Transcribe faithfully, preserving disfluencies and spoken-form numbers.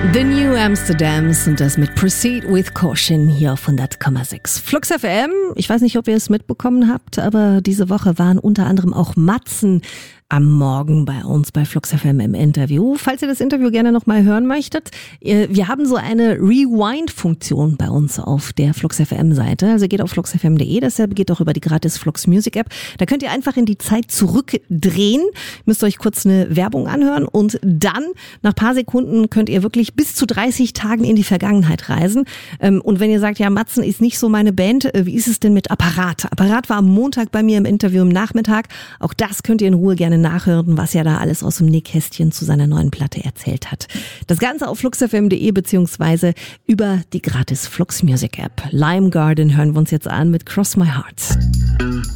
The New Amsterdams und das mit Proceed with Caution hier auf hundert Komma sechs. Flux F M, ich weiß nicht, ob ihr es mitbekommen habt, aber diese Woche waren unter anderem auch Matzen am Morgen bei uns bei Flux F M im Interview. Falls ihr das Interview gerne nochmal hören möchtet, wir haben so eine Rewind-Funktion bei uns auf der Flux F M-Seite. Also geht auf flux f m punkt de, deshalb geht auch über die gratis Flux Music App. Da könnt ihr einfach in die Zeit zurückdrehen, müsst euch kurz eine Werbung anhören und dann, nach paar Sekunden, könnt ihr wirklich bis zu dreißig Tagen in die Vergangenheit reisen. Und wenn ihr sagt, ja, Matzen ist nicht so meine Band, wie ist es denn mit Apparat? Apparat war am Montag bei mir im Interview am Nachmittag. Auch das könnt ihr in Ruhe gerne nachhören, was er da alles aus dem Nähkästchen zu seiner neuen Platte erzählt hat. Das Ganze auf flux f m punkt de beziehungsweise über die gratis Flux Music App. Lime Garden hören wir uns jetzt an mit Cross My Heart.